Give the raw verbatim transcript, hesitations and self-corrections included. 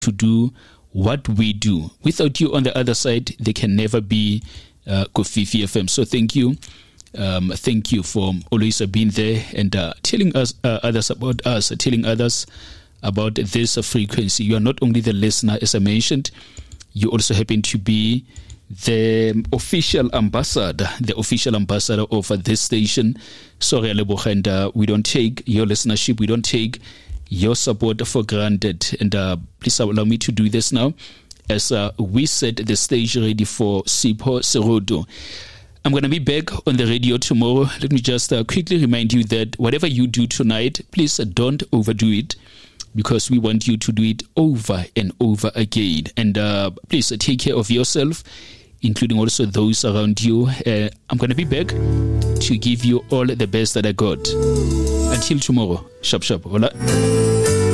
to do what we do. Without you on the other side, there can never be uh, Kofifi F M. So thank you. Um, thank you for always being there and uh, telling us uh, others about us, uh, telling others about this uh, frequency. You are not only the listener, as I mentioned, you also happen to be the official ambassador, the official ambassador of uh, this station. Sorry, and uh, we don't take your listenership, we don't take your support for granted. And uh, please allow me to do this now as uh, we set the stage ready for Sipho Serodo. I'm going to be back on the radio tomorrow. Let me just uh, quickly remind you that whatever you do tonight, please uh, don't overdo it, because we want you to do it over and over again. And uh, please uh, take care of yourself, including also those around you. Uh, I'm going to be back to give you all the best that I got. Until tomorrow. Sharp, sharp. Hola.